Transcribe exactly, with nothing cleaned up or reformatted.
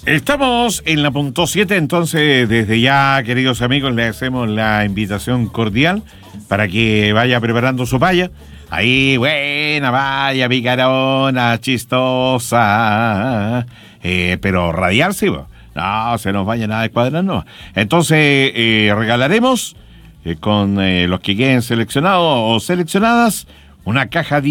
Estamos en la punto siete, entonces desde ya, queridos amigos, le hacemos la invitación cordial para que vaya preparando su paya. Ahí, buena vaya, picarona, chistosa, eh, pero radial, sí, no, no se nos vaya nada de cuadrar, no. Entonces eh, regalaremos eh, con eh, los que queden seleccionados o seleccionadas una caja de